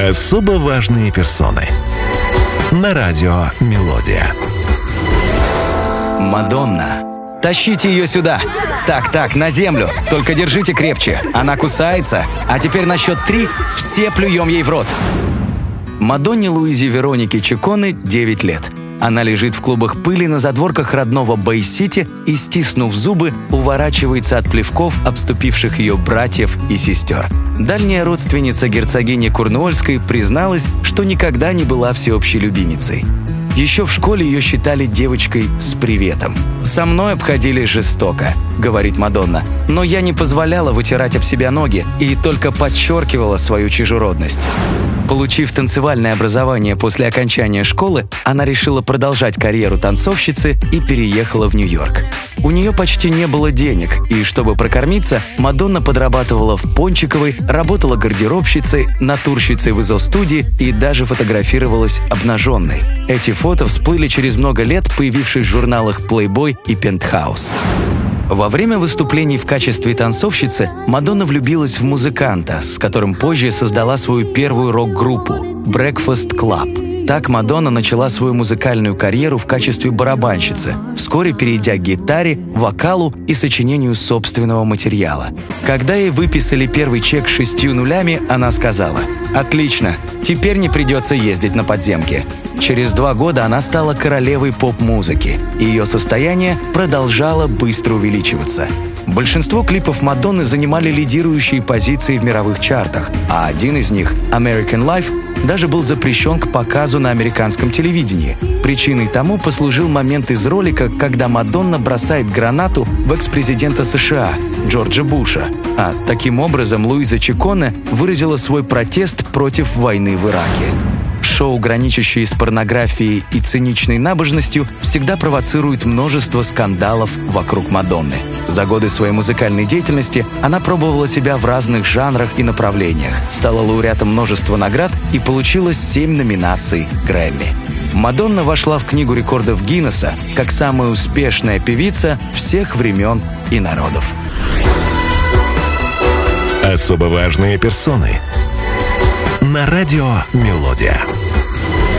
Особо важные персоны. На радио «Мелодия». Мадонна. Тащите ее сюда. Так, на землю. Только держите крепче. Она кусается. А теперь на счет 3 все плюем ей в рот. Мадонне Луизе Веронике Чикконе 9 лет. Она лежит в клубах пыли на задворках родного Бэй-Сити и, стиснув зубы, уворачивается от плевков, обступивших ее братьев и сестер. Дальняя родственница герцогини Корнуольской призналась, что никогда не была всеобщей любимицей. Еще в школе ее считали девочкой с приветом. «Со мной обходились жестоко», — говорит Мадонна, «но я не позволяла вытирать об себя ноги и только подчеркивала свою чужеродность». Получив танцевальное образование после окончания школы, она решила продолжать карьеру танцовщицы и переехала в Нью-Йорк. У нее почти не было денег, и чтобы прокормиться, Мадонна подрабатывала в Пончиковой, работала гардеробщицей, натурщицей в ИЗО-студии и даже фотографировалась обнаженной. Эти фото всплыли через много лет, появившись в журналах Playboy и Penthouse. Во время выступлений в качестве танцовщицы Мадонна влюбилась в музыканта, с которым позже создала свою первую рок-группу Breakfast Club. Так Мадонна начала свою музыкальную карьеру в качестве барабанщицы, вскоре перейдя к гитаре, вокалу и сочинению собственного материала. Когда ей выписали первый чек с 6 нулями, она сказала: «Отлично, теперь не придется ездить на подземке». Через 2 года она стала королевой поп-музыки, и ее состояние продолжало быстро увеличиваться. Большинство клипов Мадонны занимали лидирующие позиции в мировых чартах, а один из них, American Life, даже был запрещен к показу на американском телевидении. Причиной тому послужил момент из ролика, когда Мадонна бросает гранату в экс-президента США Джорджа Буша. А таким образом Луиза Чикконе выразила свой протест против войны в Ираке. Шоу, граничащие с порнографией и циничной набожностью, всегда провоцирует множество скандалов вокруг Мадонны. За годы своей музыкальной деятельности она пробовала себя в разных жанрах и направлениях, стала лауреатом множества наград и получила 7 номинаций Грэмми. Мадонна вошла в Книгу рекордов Гиннесса как самая успешная певица всех времен и народов. Особо важные персоны. На радио «Мелодия».